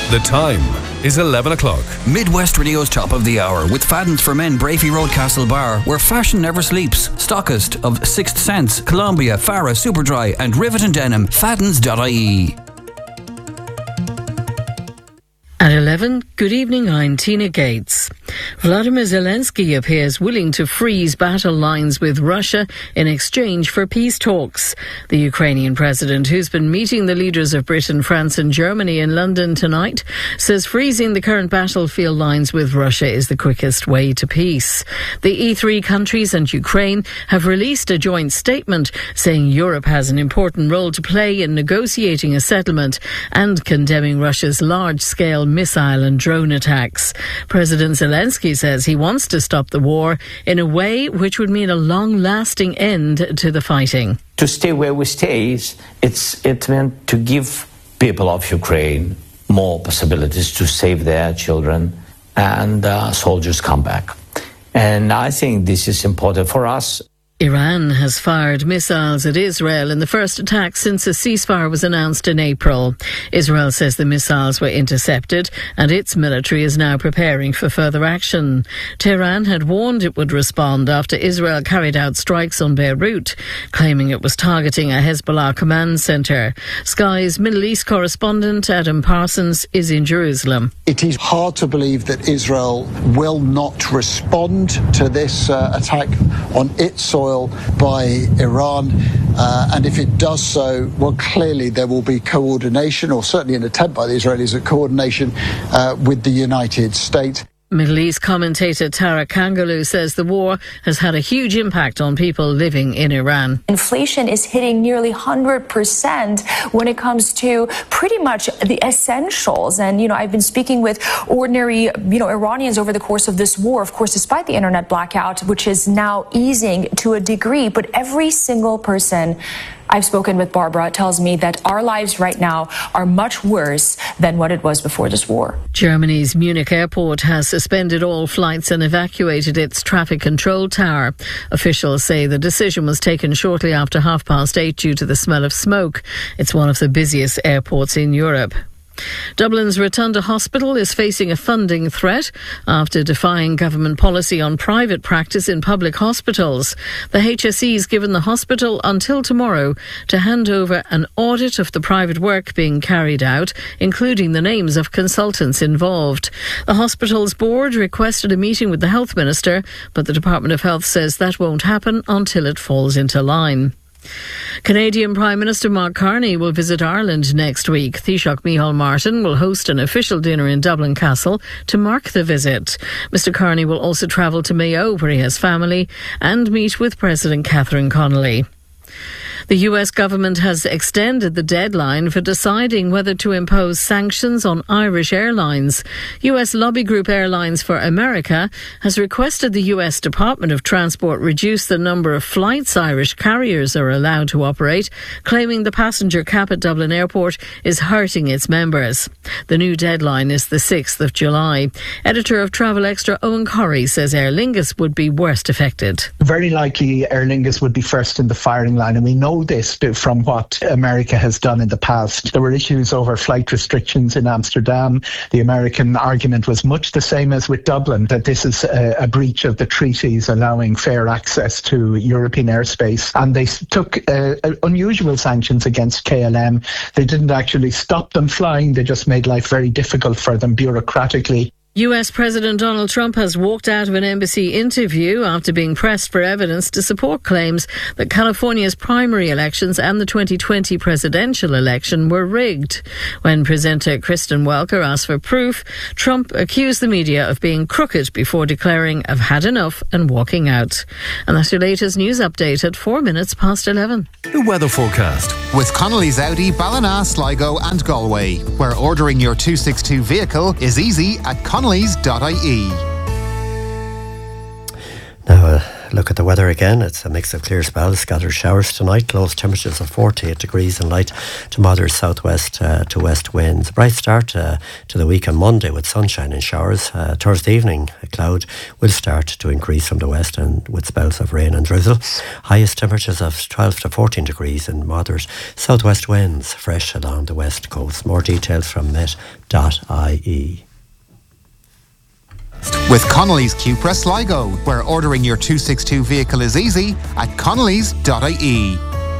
The time is 11 o'clock. Midwest Radio's Top of the Hour with Fadden's for Men, Brafey Road, Castlebar, where fashion never sleeps. Stockist of Sixth Sense, Columbia, Farah, Superdry and Rivet and Denim. Faddens.ie. At 11, good evening, I'm Tina Gates. Vladimir Zelensky appears willing to freeze battle lines with Russia in exchange for peace talks. The Ukrainian president, who's been meeting the leaders of Britain, France and Germany in London tonight, says freezing the current battlefield lines with Russia is the quickest way to peace. The E3 countries and Ukraine have released a joint statement saying Europe has an important role to play in negotiating a settlement and condemning Russia's large-scale missile and drone attacks. President Zelensky says he wants to stop the war in a way which would mean a long-lasting end to the fighting. To stay where we stay, it meant to give people of Ukraine more possibilities to save their children and soldiers come back. And I think this is important for us. Iran has fired missiles at Israel in the first attack since a ceasefire was announced in April. Israel says the missiles were intercepted and its military is now preparing for further action. Tehran had warned it would respond after Israel carried out strikes on Beirut, claiming it was targeting a Hezbollah command centre. Sky's Middle East correspondent Adam Parsons is in Jerusalem. It is hard to believe that Israel will not respond to this attack on its soil by Iran, and if it does so, well, clearly there will be coordination, or certainly an attempt by the Israelis at coordination with the United States. Middle East commentator Tara Kangaloo says the war has had a huge impact on people living in Iran. Inflation is hitting nearly 100% when it comes to pretty much the essentials. And, I've been speaking with ordinary, Iranians over the course of this war, of course, despite the internet blackout, which is now easing to a degree. But every single person I've spoken with, Barbara, tells me that our lives right now are much worse than what it was before this war. Germany's Munich airport has suspended all flights and evacuated its traffic control tower. Officials say the decision was taken shortly after 8:30 due to the smell of smoke. It's one of the busiest airports in Europe. Dublin's Rotunda Hospital is facing a funding threat after defying government policy on private practice in public hospitals. The HSE's given the hospital until tomorrow to hand over an audit of the private work being carried out, including the names of consultants involved. The hospital's board requested a meeting with the Health Minister, but the Department of Health says that won't happen until it falls into line. Canadian Prime Minister Mark Carney will visit Ireland next week. Taoiseach Micheál Martin will host an official dinner in Dublin Castle to mark the visit. Mr Carney will also travel to Mayo, where he has family, and meet with President Catherine Connolly. The US government has extended the deadline for deciding whether to impose sanctions on Irish airlines. US lobby group Airlines for America has requested the US Department of Transport reduce the number of flights Irish carriers are allowed to operate, claiming the passenger cap at Dublin Airport is hurting its members. The new deadline is the 6th of July. Editor of Travel Extra Owen Corrie says Aer Lingus would be worst affected. Very likely Aer Lingus would be first in the firing line, and we know this from what America has done in the past. There were issues over flight restrictions in Amsterdam. The American argument was much the same as with Dublin, that this is a breach of the treaties allowing fair access to European airspace. And they took unusual sanctions against KLM. They didn't actually stop them flying. They just made life very difficult for them bureaucratically. US President Donald Trump has walked out of an embassy interview after being pressed for evidence to support claims that California's primary elections and the 2020 presidential election were rigged. When presenter Kristen Welker asked for proof, Trump accused the media of being crooked before declaring, "I've had enough," and walking out. And that's your latest news update at 11:04. The weather forecast. With Connolly's Audi, Ballina, Sligo and Galway, where ordering your 262 vehicle is easy at Connolly's.ie. Now, look at the weather again. It's a mix of clear spells, scattered showers tonight. Lowest temperatures of 48 degrees and light to moderate southwest to west winds. A bright start to the week on Monday with sunshine and showers. Thursday evening, a cloud will start to increase from the west and with spells of rain and drizzle. Highest temperatures of 12 to 14 degrees and moderate southwest winds, fresh along the west coast. More details from met.ie. With Connolly's Cupra Sligo, where ordering your 262 vehicle is easy at connellys.ie.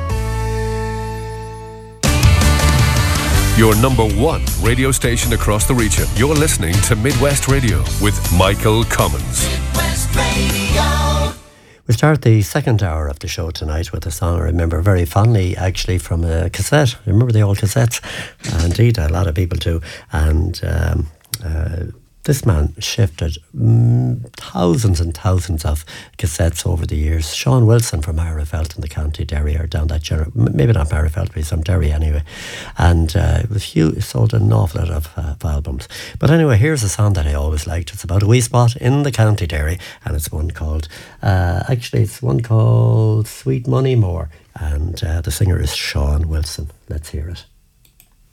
Your number one radio station across the region. You're listening to Midwest Radio with Michael Commons. Midwest Radio. We'll start the second hour of the show tonight with a song I remember very fondly, actually, from a cassette. Remember the old cassettes? Indeed, a lot of people do. And this man shifted thousands and thousands of cassettes over the years. Sean Wilson from Marifelt in the County Derry, or down that general, maybe not Marifelt, but he's from Derry anyway. And it was huge, sold an awful lot of albums. But anyway, here's a song that I always liked. It's about a wee spot in the County Derry, and it's one called, Sweet Money More. And the singer is Sean Wilson. Let's hear it.